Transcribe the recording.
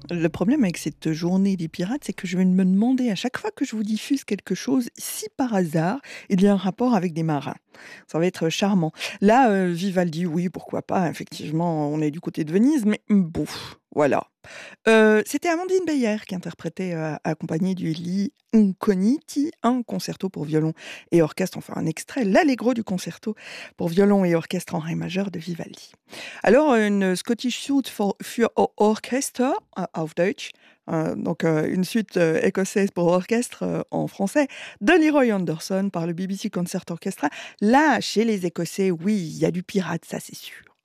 Le problème avec cette journée des pirates, c'est que je vais me demander à chaque fois que je vous diffuse quelque chose, si par hasard, il y a un rapport avec des marins. Ça va être charmant. Là, Vivaldi, oui, pourquoi pas, effectivement, on est du côté de Venise, mais bon, voilà. C'était Amandine Beyer qui interprétait, accompagnée du Li Incogniti, un concerto pour violon et orchestre, enfin un extrait, l'Allegro du concerto pour violon et orchestre en ré majeur de Vivaldi. Alors, une Scottish Suite für Orchester, auf Deutsch, donc une suite, écossaise pour orchestre, en français, de Leroy Anderson par le BBC Concert Orchestra. Là, chez les Écossais, oui, il y a du pirate, ça c'est sûr.